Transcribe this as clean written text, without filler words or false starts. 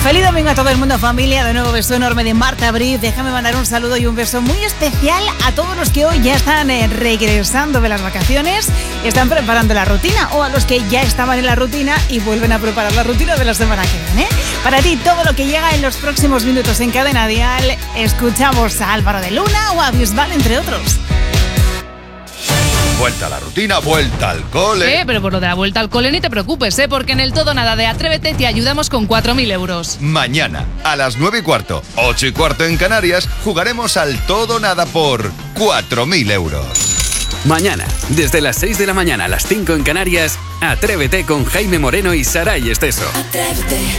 Feliz domingo a todo el mundo, familia. De nuevo, beso enorme de Marta Briz. Déjame mandar un saludo y un beso muy especial a todos los que hoy ya están regresando de las vacaciones, están preparando la rutina, o a los que ya estaban en la rutina y vuelven a preparar la rutina de la semana que viene. Para ti, todo lo que llega en los próximos minutos en Cadena Dial. Escuchamos a Álvaro de Luna o a Bisbal, entre otros. Vuelta a la rutina, vuelta al cole. Pero por lo de la vuelta al cole ni te preocupes, porque en el Todo Nada de Atrévete te ayudamos con 4.000 euros. Mañana, a las 9:15, 8:15 en Canarias, jugaremos al Todo Nada por 4.000 euros. Mañana, desde las 6 de la mañana a las 5 en Canarias, Atrévete con Jaime Moreno y Saray Esteso. Atrévete.